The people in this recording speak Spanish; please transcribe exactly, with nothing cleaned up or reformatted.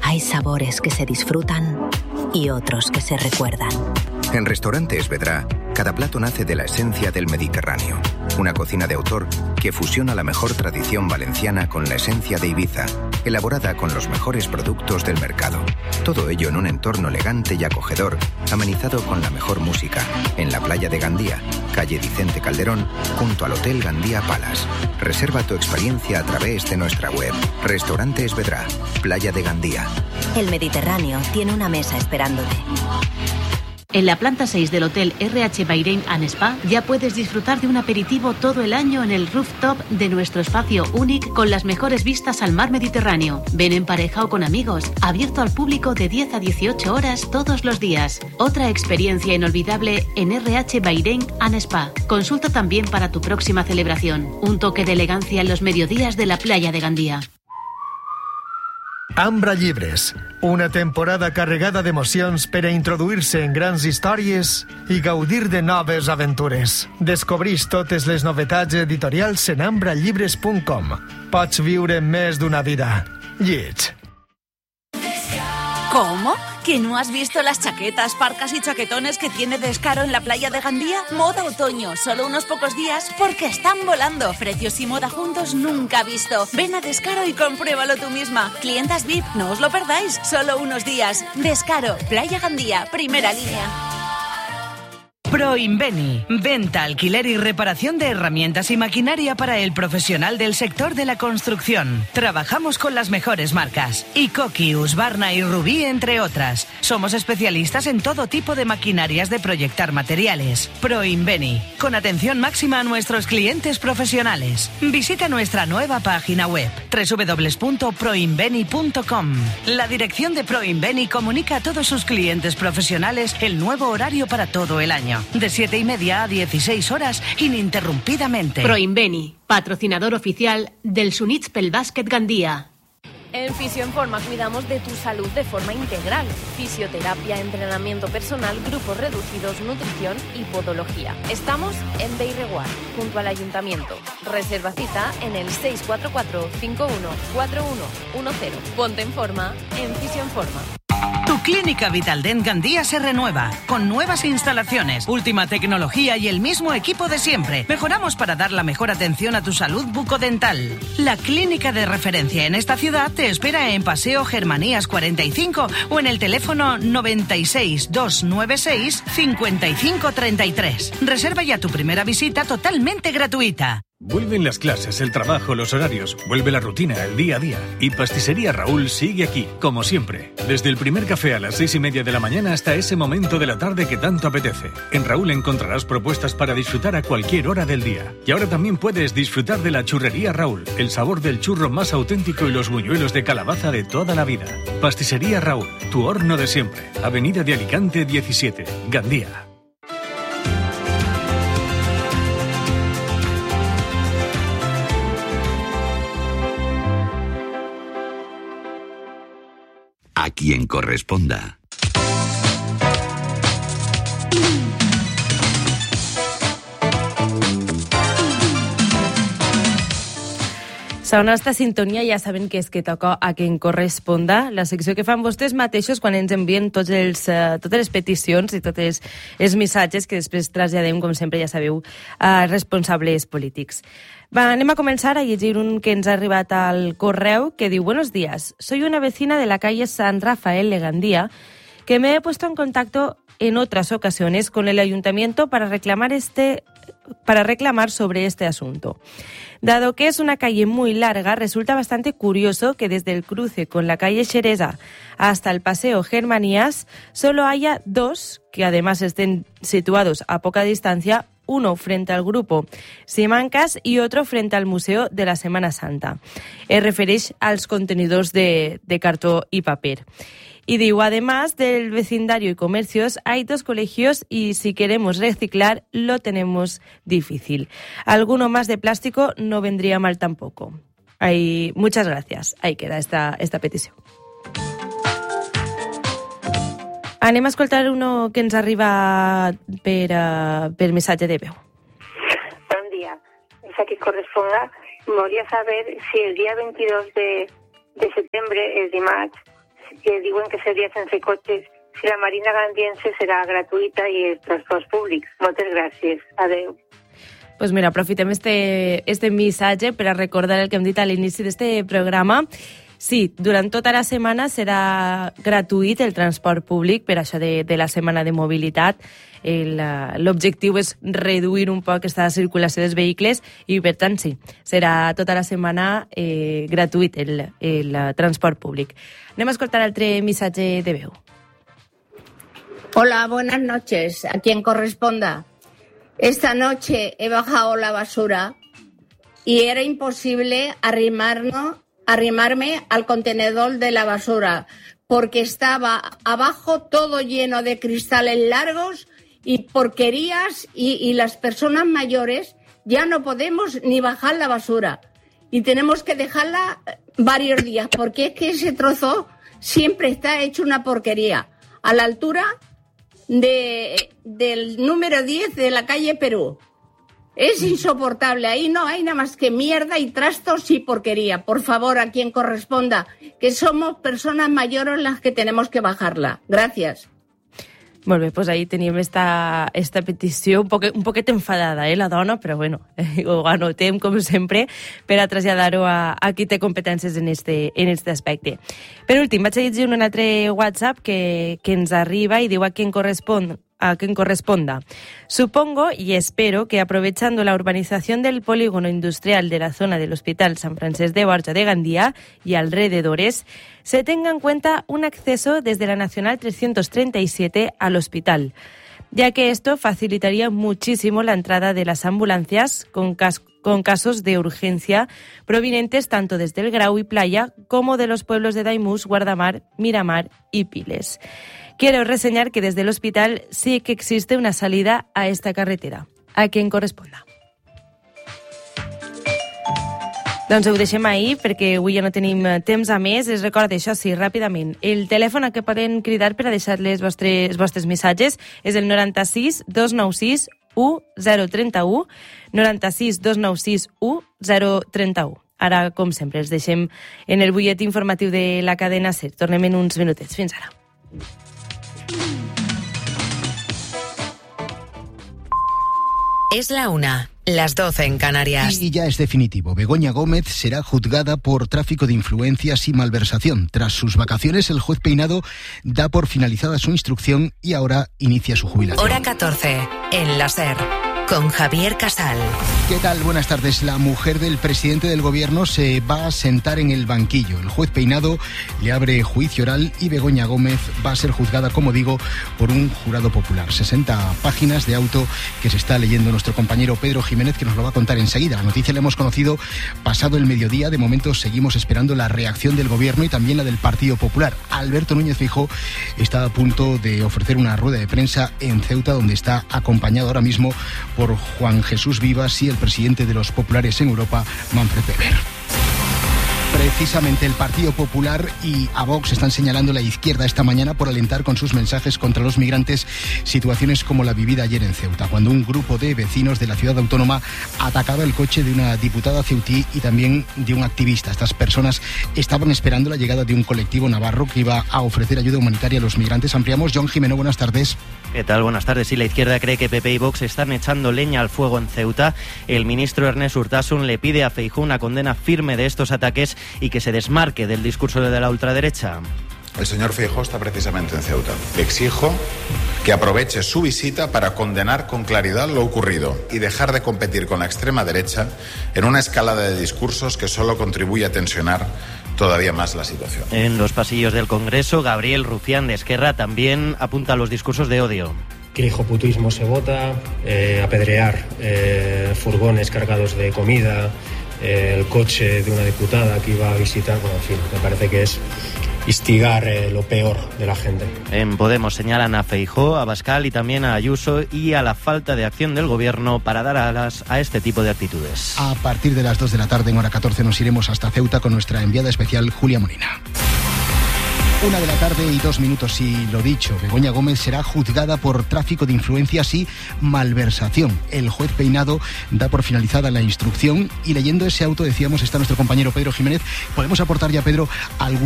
Hay sabores que se disfrutan y otros que se recuerdan. En Restaurante Esvedra, cada plato nace de la esencia del Mediterráneo. Una cocina de autor que fusiona la mejor tradición valenciana con la esencia de Ibiza, elaborada con los mejores productos del mercado. Todo ello en un entorno elegante y acogedor, amenizado con la mejor música, en la playa de Gandía, calle Vicente Calderón, junto al Hotel Gandía Palace. Reserva tu experiencia a través de nuestra web. Restaurante Esvedra, Playa de Gandía. El Mediterráneo tiene una mesa esperándote. En la planta seis del Hotel R H Bahrein and Spa ya puedes disfrutar de un aperitivo todo el año en el rooftop de nuestro espacio único con las mejores vistas al mar Mediterráneo. Ven en pareja o con amigos, abierto al público de diez a dieciocho horas todos los días. Otra experiencia inolvidable en R H Bahrein and Spa. Consulta también para tu próxima celebración. Un toque de elegancia en los mediodías de la playa de Gandía. Ambra Llibres, una temporada carregada d'emocions per a introduir-se en grans històries i gaudir de noves aventures. Descobreix totes les novetats editorials en ambra llibres punt com. Pots viure més d'una vida. Lleig. ¿Cómo? ¿Que no has visto las chaquetas, parcas y chaquetones que tiene Descaro en la playa de Gandía? Moda otoño, solo unos pocos días porque están volando. Precios y moda juntos nunca visto. Ven a Descaro y compruébalo tú misma. Clientas V I P, no os lo perdáis, solo unos días. Descaro, Playa Gandía, primera línea. Proinveni, venta, alquiler y reparación de herramientas y maquinaria para el profesional del sector de la construcción. Trabajamos con las mejores marcas, Ikoki, Husqvarna y Rubí, entre otras. Somos especialistas en todo tipo de maquinarias de proyectar materiales. Proinveni, con atención máxima a nuestros clientes profesionales. Visita nuestra nueva página web, doble u doble u doble u punto proinveni punto com. La dirección de Proinveni comunica a todos sus clientes profesionales el nuevo horario para todo el año. De siete y media a dieciséis horas, ininterrumpidamente. Proinveni, patrocinador oficial del Sunits pel Bàsquet Gandía. En Fisio en Forma cuidamos de tu salud de forma integral. Fisioterapia, entrenamiento personal, grupos reducidos, nutrición y podología. Estamos en Beireguar, junto al Ayuntamiento. Reserva cita en el seis cuatro cuatro, cinco uno, cuatro uno uno cero. Ponte en forma en Fisio en Forma. Tu clínica Vitaldent Gandía se renueva, con nuevas instalaciones, última tecnología y el mismo equipo de siempre. Mejoramos para dar la mejor atención a tu salud bucodental. La clínica de referencia en esta ciudad te espera en Paseo Germanías cuarenta y cinco o en el teléfono noventa y seis, doscientos noventa y seis, cincuenta y cinco treinta y tres. Reserva ya tu primera visita totalmente gratuita. Vuelven las clases, el trabajo, los horarios, vuelve la rutina, el día a día. Y Pastisería Raúl sigue aquí, como siempre. Desde el primer café a las seis y media de la mañana hasta ese momento de la tarde que tanto apetece. En Raúl encontrarás propuestas para disfrutar a cualquier hora del día. Y ahora también puedes disfrutar de la churrería Raúl, el sabor del churro más auténtico y los buñuelos de calabaza de toda la vida. Pastisería Raúl, tu horno de siempre. Avenida de Alicante diecisiete, Gandía. A quien corresponda. Segons esta sintonia ja saben que és que toca a quien corresponda, la secció que fan vostès mateixos quan ens envien tots els, uh, totes les peticions i tots els, els missatges que després traslladem, com sempre ja sabeu, a responsables polítics. Va, anem a començar a llegir un que ens ha arribat al correu que diu: Buenos días, soy una vecina de la calle San Rafael de Gandía que me he puesto en contacto en otras ocasiones con el ayuntamiento para reclamar este para reclamar sobre este asunto. Dado que es una calle muy larga, resulta bastante curioso que desde el cruce con la calle Xeresa hasta el Paseo Germanías solo haya dos, que además estén situados a poca distancia, uno frente al grupo Simancas y otro frente al Museo de la Semana Santa. Es refereix als contenidors de, de cartón y papel. Y digo, además del vecindario y comercios, hay dos colegios y si queremos reciclar, lo tenemos difícil. Alguno más de plástico no vendría mal tampoco. Hay, muchas gracias. Ahí queda esta, esta petició. Anem a escoltar uno que ens arriba per, uh, per missatge de veu. Bon dia. És a qui corresponga. Volia saber si el dia veintidós de, de setembre, el dimarts, que diuen que seria sense cotxes. Si la Marina Gandiense serà gratuïta i els transports públics. Moltes gràcies. Adeu. Pues mira, aprofitem este, este missatge per a recordar el que hem dit a l'inici d'este programa. Sí, durant tota la setmana serà gratuït el transport públic, per això de, de la setmana de mobilitat. L'objectiu és reduir un poc aquesta circulació dels vehicles i, per tant, sí, serà tota la setmana eh, gratuït el, el transport públic. Anem a escoltar altre missatge de veu. Hola, buenas noches. A quien corresponda. Esta noche he bajado la basura y era imposible arrimarnos, arrimarme al contenedor de la basura porque estaba abajo todo lleno de cristales largos y porquerías y, y las personas mayores ya no podemos ni bajar la basura y tenemos que dejarla varios días porque es que ese trozo siempre está hecho una porquería a la altura de, del número diez de la calle Perú. Es insoportable, ahí no hay nada más que mierda y trastos y porquería. Por favor, a quien corresponda, que somos personas mayores las que tenemos que bajarla. Gracias. Molt bé, doncs ahí tenim esta, esta petició, un poquet, un poquet enfadada, eh, la dona, però bueno, eh, ho anotem, com sempre, per a traslladar-ho a, a qui té competències en este, en este aspecte. Per últim, vaig a llegir un altre WhatsApp que, que ens arriba i diu a quien correspon, a quien corresponda. Supongo y espero que aprovechando la urbanización del polígono industrial de la zona del Hospital San Francesc de Borja de Gandía y alrededores, se tenga en cuenta un acceso desde la Nacional trescientos treinta y siete al hospital, ya que esto facilitaría muchísimo la entrada de las ambulancias con, cas- con casos de urgencia provenientes tanto desde el Grau y Playa como de los pueblos de Daimús, Guardamar, Miramar y Piles. Quiero reseñar que desde el hospital sí que existe una salida a esta carretera. A quien corresponda. Doncs ho deixem ahir perquè avui ja no tenim temps a més. Es recorda això, sí, ràpidament. El telèfon a què poden cridar per a deixar les vostres, els vostres missatges és el noranta-sis dos nou sis u zero trenta u, noranta-sis dos nou sis u zero trenta u. Ara, com sempre, els deixem en el butlletí informatiu de la cadena SER. Tornem en uns minutets. Fins ara. Es la una, las doce en Canarias. Y ya es definitivo. Begoña Gómez será juzgada por tráfico de influencias y malversación. Tras sus vacaciones, el juez Peinado da por finalizada su instrucción y ahora inicia su jubilación. Hora catorce, en la SER, con Javier Casal. ¿Qué tal? Buenas tardes. La mujer del presidente del gobierno se va a sentar en el banquillo. El juez Peinado le abre juicio oral y Begoña Gómez va a ser juzgada, como digo, por un jurado popular. sesenta páginas de auto que se está leyendo nuestro compañero Pedro Jiménez, que nos lo va a contar enseguida. La noticia la hemos conocido pasado el mediodía. De momento seguimos esperando la reacción del gobierno y también la del Partido Popular. Alberto Núñez Feijóo está a punto de ofrecer una rueda de prensa en Ceuta, donde está acompañado ahora mismo por Juan Jesús Vivas y el presidente de los populares en Europa, Manfred Weber. Precisamente el Partido Popular y a Vox están señalando la izquierda esta mañana por alentar con sus mensajes contra los migrantes situaciones como la vivida ayer en Ceuta, cuando un grupo de vecinos de la ciudad autónoma atacaba el coche de una diputada ceutí y también de un activista. Estas personas estaban esperando la llegada de un colectivo navarro que iba a ofrecer ayuda humanitaria a los migrantes. Ampliamos. John Jimeno, buenas tardes. ¿Qué tal? Buenas tardes. Sí, la izquierda cree que P P y Vox están echando leña al fuego en Ceuta. El ministro Ernest Urtasun le pide a Feijóo una condena firme de estos ataques y que se desmarque del discurso de la ultraderecha. El señor Feijóo está precisamente en Ceuta. Le exijo que aproveche su visita para condenar con claridad lo ocurrido y dejar de competir con la extrema derecha en una escalada de discursos que solo contribuye a tensionar todavía más la situación. En los pasillos del Congreso, Gabriel Rufián de Esquerra también apunta a los discursos de odio. Que el hijoputismo se vota, eh, apedrear eh, furgones cargados de comida, eh, el coche de una diputada que iba a visitar, bueno, en fin, me parece que es instigar eh, lo peor de la gente. En Podemos señalan a Feijóo, a Abascal y también a Ayuso y a la falta de acción del gobierno para dar alas a este tipo de actitudes. A partir de las dos de la tarde, en hora catorce, nos iremos hasta Ceuta con nuestra enviada especial Julia Molina. Una de la tarde y dos minutos, y lo dicho, Begoña Gómez será juzgada por tráfico de influencias y malversación. El juez Peinado da por finalizada la instrucción y leyendo ese auto, decíamos, está nuestro compañero Pedro Jiménez. Podemos aportar ya, Pedro, algún